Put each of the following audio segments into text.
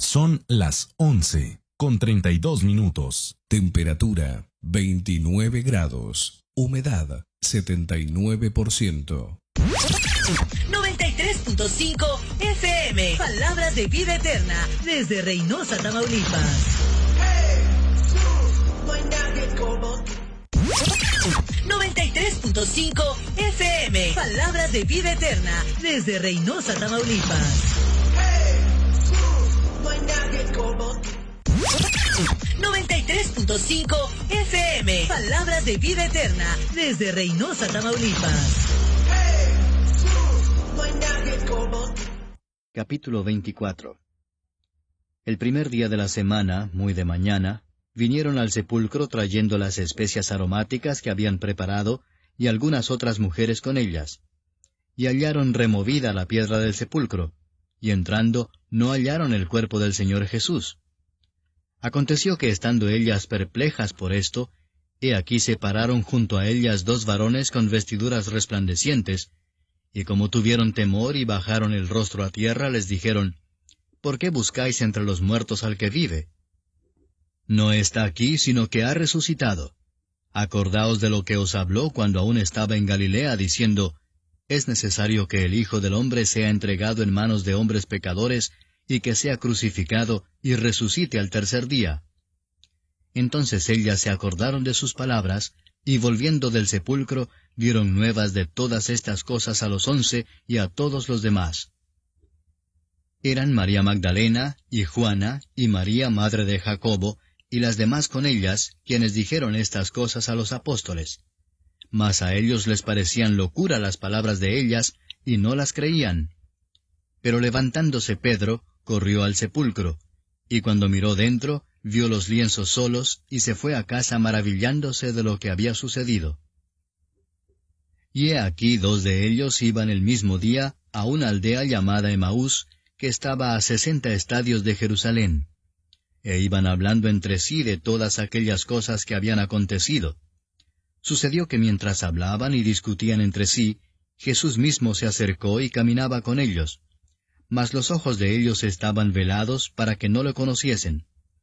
Son las 11:32. Temperatura 29 grados. Humedad 79%. 93.5 FM. Palabras de vida eterna. Desde Reynosa, Tamaulipas. No hay nadie como 93.5 FM. Palabras de vida eterna. Desde Reynosa, Tamaulipas. No hay nadie como 93.5 FM. Palabras de vida eterna. Desde Reynosa, Tamaulipas. No hay nadie como. Capítulo 24. El primer día de la semana, muy de mañana, vinieron al sepulcro trayendo las especias aromáticas que habían preparado y algunas otras mujeres con ellas. Y hallaron removida la piedra del sepulcro, y entrando no hallaron el cuerpo del Señor Jesús. Aconteció que estando ellas perplejas por esto, he aquí se pararon junto a ellas dos varones con vestiduras resplandecientes, y como tuvieron temor y bajaron el rostro a tierra, les dijeron, ¿por qué buscáis entre los muertos al que vive? No está aquí, sino que ha resucitado. Acordaos de lo que os habló cuando aún estaba en Galilea, diciendo, es necesario que el Hijo del Hombre sea entregado en manos de hombres pecadores, y que sea crucificado, y resucite al tercer día. Entonces ellas se acordaron de sus palabras, y volviendo del sepulcro, dieron nuevas de todas estas cosas a los 11 y a todos los demás. Eran María Magdalena, y Juana, y María madre de Jacobo, y las demás con ellas, quienes dijeron estas cosas a los apóstoles. Mas a ellos les parecían locura las palabras de ellas, y no las creían. Pero levantándose Pedro, corrió al sepulcro, y cuando miró dentro, vio los lienzos solos, y se fue a casa maravillándose de lo que había sucedido. Y he aquí dos de ellos iban el mismo día a una aldea llamada Emaús, que estaba a 60 estadios de Jerusalén. E iban hablando entre sí de todas aquellas cosas que habían acontecido. Sucedió que mientras hablaban y discutían entre sí, Jesús mismo se acercó y caminaba con ellos. Mas los ojos de ellos estaban velados para que no lo conociesen.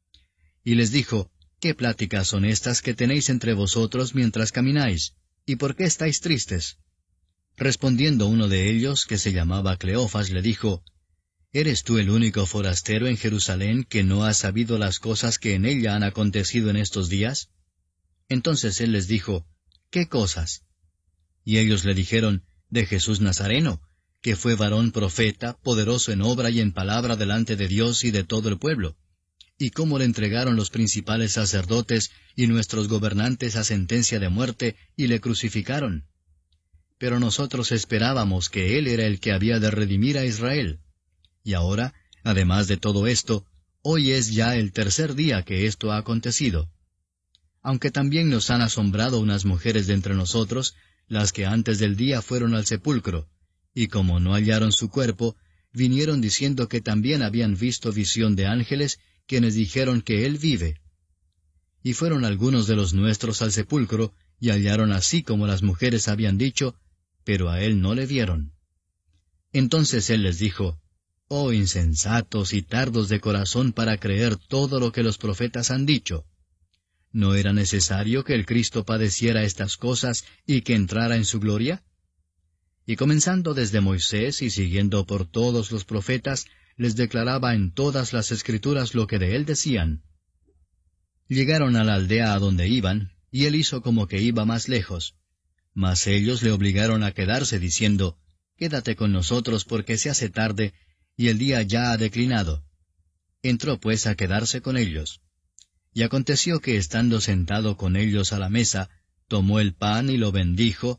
Y les dijo, ¿qué pláticas son estas que tenéis entre vosotros mientras camináis? ¿Y por qué estáis tristes? Respondiendo uno de ellos, que se llamaba Cleofas, le dijo, ¿eres tú el único forastero en Jerusalén que no ha sabido las cosas que en ella han acontecido en estos días? Entonces él les dijo, ¿qué cosas? Y ellos le dijeron, de Jesús Nazareno, que fue varón profeta, poderoso en obra y en palabra delante de Dios y de todo el pueblo, y cómo le entregaron los principales sacerdotes y nuestros gobernantes a sentencia de muerte, y le crucificaron. Pero nosotros esperábamos que él era el que había de redimir a Israel. Y ahora, además de todo esto, hoy es ya el tercer día que esto ha acontecido. Aunque también nos han asombrado unas mujeres de entre nosotros, las que antes del día fueron al sepulcro, y como no hallaron su cuerpo, vinieron diciendo que también habían visto visión de ángeles, quienes dijeron que él vive. Y fueron algunos de los nuestros al sepulcro, y hallaron así como las mujeres habían dicho, pero a él no le vieron. Entonces él les dijo, oh insensatos y tardos de corazón para creer todo lo que los profetas han dicho. ¿No era necesario que el Cristo padeciera estas cosas y que entrara en su gloria? Y comenzando desde Moisés y siguiendo por todos los profetas, les declaraba en todas las Escrituras lo que de él decían. Llegaron a la aldea a donde iban, y él hizo como que iba más lejos. Mas ellos le obligaron a quedarse, diciendo, quédate con nosotros porque se hace tarde, y el día ya ha declinado. Entró pues a quedarse con ellos. Y aconteció que estando sentado con ellos a la mesa, tomó el pan y lo bendijo,